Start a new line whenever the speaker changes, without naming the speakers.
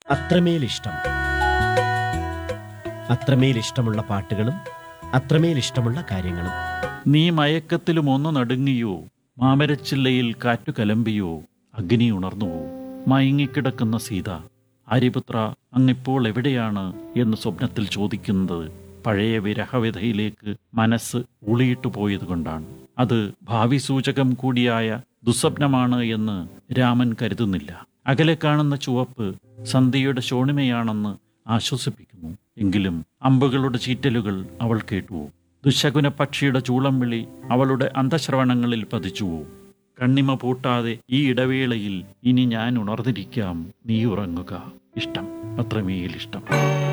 അത്രമേൽ ഇഷ്ടം. അത്രമേൽ ഇഷ്ടമുള്ള പാട്ടുകളും അത്രമേൽ ഇഷ്ടമുള്ള കാര്യങ്ങളും.
നീ മയക്കത്തിലും ഒന്ന് നടുങ്ങിയോ, മാമരച്ചില്ലയിൽ കാറ്റു കലമ്പിയോ, അഗ്നി ഉണർന്നുവോ. മയങ്ങിക്കിടക്കുന്ന സീത, ആര്യപുത്ര അങ്ങിപ്പോൾ എവിടെയാണ് എന്ന് സ്വപ്നത്തിൽ ചോദിക്കുന്നത് പഴയ വിരഹവ്യഥയിലേക്ക് മനസ്സ് ഉളിയിട്ടു പോയതുകൊണ്ടാണ്. അത് ഭാവി സൂചകം കൂടിയായ ദുസ്വപ്നമാണ് എന്ന് രാമൻ കരുതുന്നില്ല. അകലെ കാണുന്ന ചുവപ്പ് സന്ധ്യയുടെ ശോണിമയാണെന്ന് ആശ്വസിപ്പിക്കുന്നു. എങ്കിലും അമ്പുകളുടെ ചീറ്റലുകൾ അവൾ കേട്ടുവോ? ദുശകുന പക്ഷിയുടെ ചൂളം വിളി അവളുടെ അന്തശ്രവണങ്ങളിൽ പതിച്ചുവോ? കണ്ണിമ പൂട്ടാതെ ഈ ഇടവേളയിൽ ഇനി ഞാൻ ഉണർന്നിരിക്കാം, നീ ഉറങ്ങുക. ഇഷ്ടം, അത്രമേൽ ഇഷ്ടം.